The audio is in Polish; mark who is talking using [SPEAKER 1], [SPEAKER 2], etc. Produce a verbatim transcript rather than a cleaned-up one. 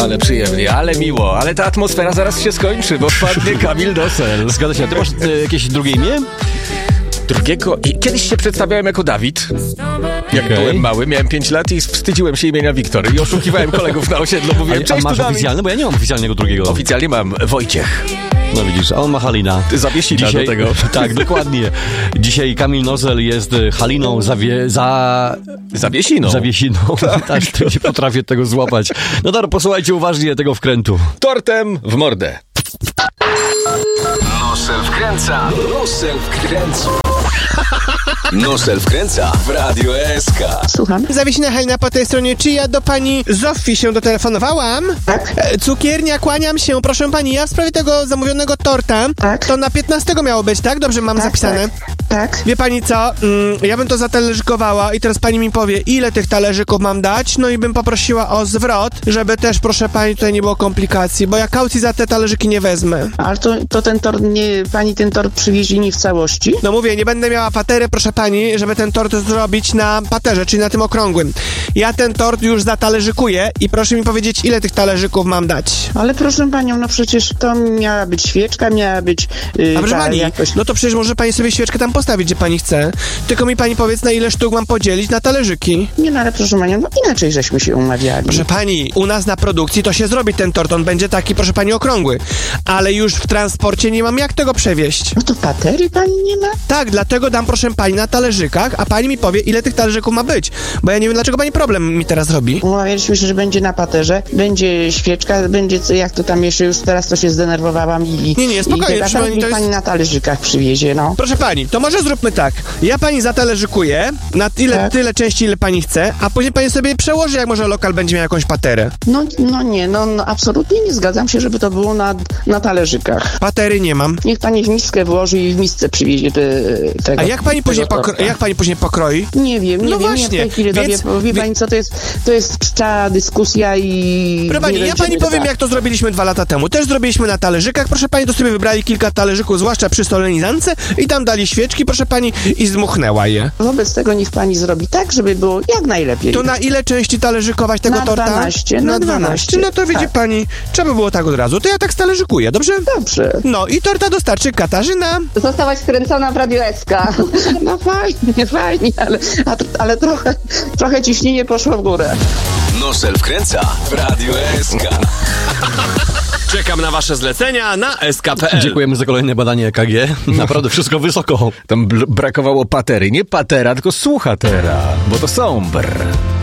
[SPEAKER 1] Ale przyjemnie, ale miło, ale ta atmosfera zaraz się skończy, bo wpadnie Kamil Nosel.
[SPEAKER 2] Zgadza się, a ty masz e, jakieś drugie imię?
[SPEAKER 1] Drugiego... I kiedyś się przedstawiałem jako Dawid. Jak
[SPEAKER 2] okay.
[SPEAKER 1] byłem mały, miałem pięć lat i wstydziłem się imienia Wiktor. I oszukiwałem kolegów na osiedlu, mówiłem,
[SPEAKER 2] a,
[SPEAKER 1] cześć,
[SPEAKER 2] a masz
[SPEAKER 1] tu Dawid.
[SPEAKER 2] oficjalny? Bo ja nie mam oficjalnego drugiego.
[SPEAKER 1] Oficjalnie mam Wojciech.
[SPEAKER 2] No widzisz, a on ma Halina.
[SPEAKER 1] Ty zawiesina
[SPEAKER 2] Dzisiaj,
[SPEAKER 1] do tego.
[SPEAKER 2] Tak, dokładnie. Dzisiaj Kamil Nosel jest Haliną zawie... za...
[SPEAKER 1] Zawiesiną.
[SPEAKER 2] Zawiesiną. Tak, tak to nie potrafię tego złapać. No dobra, posłuchajcie uważnie tego wkrętu.
[SPEAKER 1] Tortem w mordę.
[SPEAKER 3] Nosel wkręca. Nosel wkręca. Nosel wkręca w Radio S K.
[SPEAKER 4] Słucham.
[SPEAKER 5] Zawiesina Halina po tej stronie. Czy ja do pani Zofii się dotelefonowałam?
[SPEAKER 4] Tak.
[SPEAKER 5] E, Cukiernia, kłaniam się. Proszę pani, ja w sprawie tego zamówionego torta.
[SPEAKER 4] Tak.
[SPEAKER 5] To na piętnastego miało być, tak? Dobrze mam
[SPEAKER 4] Tak,
[SPEAKER 5] zapisane.
[SPEAKER 4] Tak. tak.
[SPEAKER 5] Wie pani co? Mm, ja bym to zatalerzykowała i teraz pani mi powie, ile tych talerzyków mam dać, no i bym poprosiła o zwrot, żeby też, proszę pani, tutaj nie było komplikacji, bo ja kaucji za te talerzyki nie wezmę.
[SPEAKER 4] Ale to, to ten tort, nie, pani ten tort przywieźli nie w całości?
[SPEAKER 5] No mówię, nie będę miała patery, proszę pani, żeby ten tort zrobić na paterze, czyli na tym okrągłym. Ja ten tort już zatalerzykuję i proszę mi powiedzieć, ile tych talerzyków mam dać.
[SPEAKER 4] Ale proszę panią, no przecież to miała być świeczka, miała być... Yy,
[SPEAKER 5] A proszę pani,
[SPEAKER 4] jakoś...
[SPEAKER 5] no to przecież może pani sobie świeczkę tam postawić, gdzie pani chce. Tylko mi pani powiedz, na ile sztuk mam podzielić na talerzyki.
[SPEAKER 4] Nie, no ale proszę panią, no inaczej żeśmy się umawiali.
[SPEAKER 5] Proszę pani, u nas na produkcji to się zrobi ten tort, on będzie taki, proszę pani, okrągły. Ale już w transporcie nie mam jak tego przewieźć.
[SPEAKER 4] No to patery pani nie ma?
[SPEAKER 5] Tak, dlatego dam, proszę pani, na talerzykach, a pani mi powie, ile tych talerzyków ma być. Bo ja nie wiem, dlaczego pani problem mi teraz robi.
[SPEAKER 4] Umawialiśmy się, że będzie na paterze, będzie świeczka, będzie, co- jak to tam jeszcze, już teraz to się zdenerwowałam i...
[SPEAKER 5] Nie, nie, spokojnie,
[SPEAKER 4] i
[SPEAKER 5] proszę
[SPEAKER 4] teraz
[SPEAKER 5] pani,
[SPEAKER 4] mi
[SPEAKER 5] to jest-
[SPEAKER 4] pani na talerzykach przywiezie, no.
[SPEAKER 5] Proszę pani, to może zróbmy tak. Ja pani zatalerzykuję na tyle,
[SPEAKER 4] Tak.
[SPEAKER 5] tyle części, ile pani chce, a później pani sobie przełoży, jak może lokal będzie miał jakąś paterę.
[SPEAKER 4] No, no nie, no, no absolutnie nie zgadzam się, żeby to było na, na talerzykach.
[SPEAKER 5] Patery nie mam.
[SPEAKER 4] Niech pani w miskę włoży i w misce przywiezie te, tego.
[SPEAKER 5] A jak pani później,
[SPEAKER 4] tego
[SPEAKER 5] pokro-
[SPEAKER 4] torta.
[SPEAKER 5] jak pani później pokroi?
[SPEAKER 4] Nie wiem, nie
[SPEAKER 5] No
[SPEAKER 4] wiem,
[SPEAKER 5] właśnie,
[SPEAKER 4] nie w tej chwili
[SPEAKER 5] więc-
[SPEAKER 4] dowie, wie
[SPEAKER 5] wie-
[SPEAKER 4] pani co, to jest, to jest czcza dyskusja i...
[SPEAKER 5] Proszę pani,
[SPEAKER 4] nie
[SPEAKER 5] ja pani
[SPEAKER 4] będziemy
[SPEAKER 5] powiem,
[SPEAKER 4] tak.
[SPEAKER 5] jak to zrobiliśmy dwa lata temu. Też zrobiliśmy na talerzykach, proszę pani, to sobie wybrali kilka talerzyków, zwłaszcza przy solenizance i tam dali świeczki, proszę pani, i zmuchnęła je.
[SPEAKER 4] Wobec tego niech pani zrobi tak, żeby było jak najlepiej.
[SPEAKER 5] To na ile części talerzykować tego
[SPEAKER 4] Na
[SPEAKER 5] torta?
[SPEAKER 4] dwanaście, na dwanaście.
[SPEAKER 5] No to widzi
[SPEAKER 4] Tak.
[SPEAKER 5] pani, trzeba by było tak od razu. To ja tak talerzykuję, dobrze?
[SPEAKER 4] Dobrze.
[SPEAKER 5] No i torta dostarczy Katarzyna.
[SPEAKER 6] Zostałaś wkręcona w Radio S K.
[SPEAKER 4] No fajnie, fajnie, ale, a, ale trochę, trochę ciśnienie poszło w górę.
[SPEAKER 3] Nosel wkręca w Radio S K.
[SPEAKER 1] Czekam na wasze zlecenia na S K kropka P L.
[SPEAKER 2] Dziękujemy za kolejne badanie E K G. Naprawdę wszystko wysoko.
[SPEAKER 1] Tam bl- brakowało patery. Nie patera, tylko słuchatera, bo to są brr.